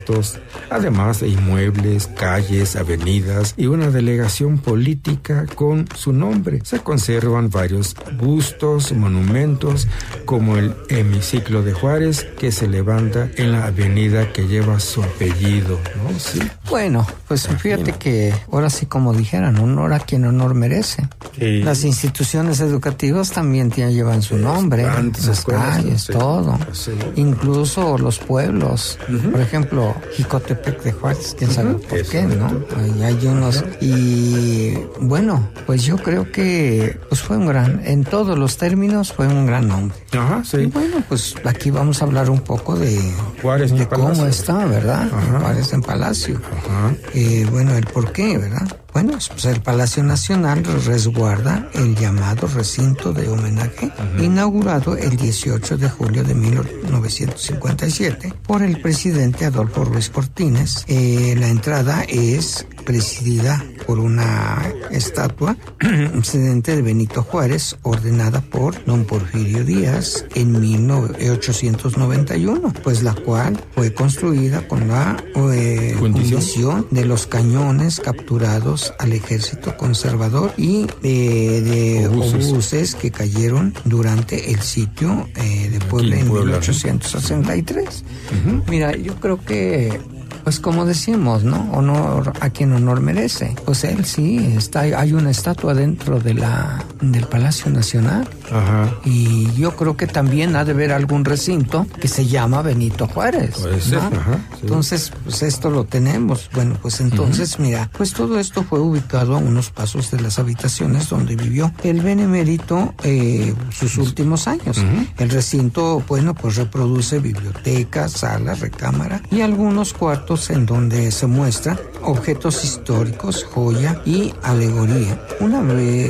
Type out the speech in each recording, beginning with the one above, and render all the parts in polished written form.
además de inmuebles, calles, avenidas y una delegación política con su nombre. Se conservan varios bustos, monumentos, como el hemiciclo de Juárez, que se levanta en la avenida que lleva su apellido, ¿no? Sí. Bueno, pues fíjate que ahora sí, como dijeran, honor a quien honor merece. Sí. Las instituciones educativas también llevan su nombre, las calles, sí, todo. Sí. Incluso los pueblos. Uh-huh. Por ejemplo, Jicotepec de Juárez, quién sabe por qué, ¿no? Ahí hay unos. Y bueno, pues yo creo que pues fue en todos los términos, fue un gran nombre. Ajá, sí. Y bueno, pues aquí vamos a hablar un poco de Juárez de cómo está, ¿verdad? Ajá. Juárez en Palacio. Ajá. Bueno, el por qué, ¿verdad? Bueno, pues el Palacio Nacional resguarda el llamado recinto de homenaje, uh-huh, inaugurado el 18 de julio de 1957 por el presidente Adolfo Ruiz Cortines. La entrada es presidida por una estatua procedente de Benito Juárez, ordenada por don Porfirio Díaz en 1891, pues la cual fue construida con la fundición de los cañones capturados al ejército conservador y de obuses que cayeron durante el sitio de Puebla en 1863. Uh-huh. Mira, yo creo que pues como decimos, ¿no? Honor a quien honor merece. Pues él sí, hay una estatua dentro del Palacio Nacional. Ajá. Y yo creo que también ha de haber algún recinto que se llama Benito Juárez. Puede ser, ¿no? Ajá, sí. Entonces, pues esto lo tenemos. Bueno, pues entonces, uh-huh, mira, pues todo esto fue ubicado a unos pasos de las habitaciones donde vivió el benemérito sus últimos años. Uh-huh. El recinto, bueno, pues reproduce biblioteca, sala, recámara y algunos cuartos en donde se muestran objetos históricos, joya y alegoría. Una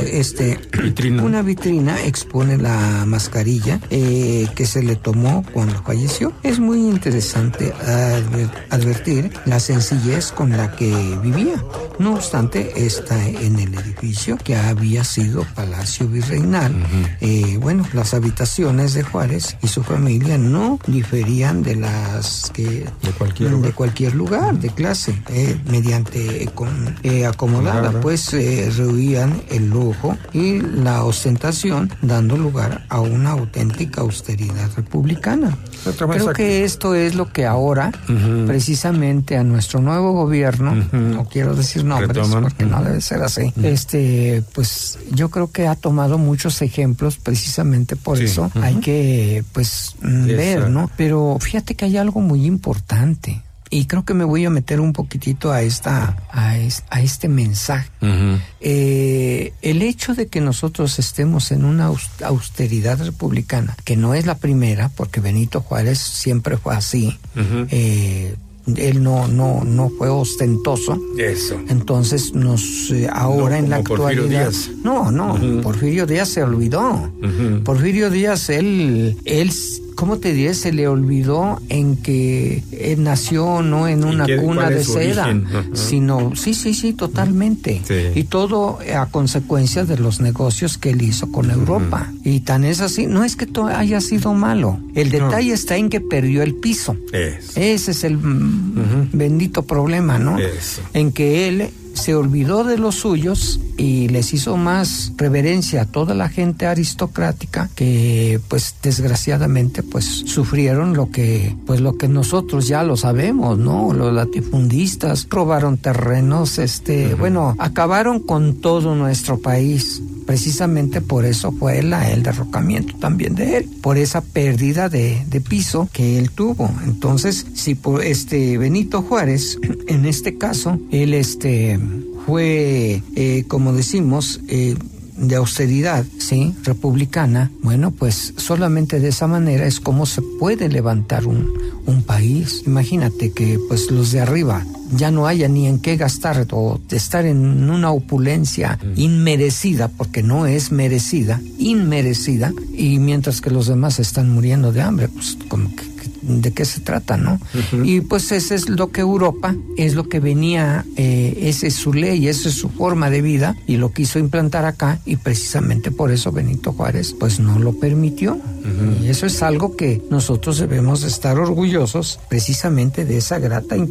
vitrina expone la mascarilla que se le tomó cuando falleció. Es muy interesante advertir la sencillez con la que vivía. No obstante, está en el edificio que había sido Palacio Virreinal. Uh-huh. Bueno, las habitaciones de Juárez y su familia no diferían de las que de cualquier lugar de clase, mediante acomodada, pues rehuían el lujo y la ostentación, dando lugar a una auténtica austeridad republicana. Creo que esto es lo que ahora, uh-huh, precisamente a nuestro nuevo gobierno, uh-huh, no quiero decir nombres porque no debe ser así, uh-huh, pues yo creo que ha tomado muchos ejemplos precisamente por eso. Uh-huh. Hay que pues ver, ¿no? Pero fíjate que hay algo muy importante. Y creo que me voy a meter un poquitito a este mensaje. Uh-huh. El hecho de que nosotros estemos en una austeridad republicana, que no es la primera, porque Benito Juárez siempre fue así. Uh-huh. Él no fue ostentoso. Eso. Entonces ahora en la actualidad. Uh-huh. Porfirio Díaz se olvidó. Uh-huh. Porfirio Díaz, él ¿cómo te diré? Se le olvidó en que él nació no en una cuna de seda, uh-huh, sino sí, totalmente. Sí. Y todo a consecuencia de los negocios que él hizo con Europa. Uh-huh. Y tan es así, no es que todo haya sido malo. El detalle está en que perdió el piso. Eso. Ese es el uh-huh, bendito problema, ¿no? Eso. En que él se olvidó de los suyos y les hizo más reverencia a toda la gente aristocrática que pues desgraciadamente pues sufrieron lo que nosotros ya lo sabemos, ¿no? Los latifundistas robaron terrenos, uh-huh, bueno, acabaron con todo nuestro país. Precisamente por eso fue el derrocamiento también de él, por esa pérdida de piso que él tuvo. Entonces, si por Benito Juárez, en este caso, él fue, como decimos, de austeridad, sí, republicana, bueno, pues solamente de esa manera es como se puede levantar un país. Imagínate que pues los de arriba ya no haya ni en qué gastar o estar en una opulencia inmerecida, porque no es merecida, inmerecida, y mientras que los demás están muriendo de hambre, pues como que de qué se trata, ¿no? Y pues ese es lo que Europa, es lo que venía, esa es su ley, esa es su forma de vida, y lo quiso implantar acá, y precisamente por eso Benito Juárez pues no lo permitió. Y eso es algo que nosotros debemos estar orgullosos precisamente de esa grata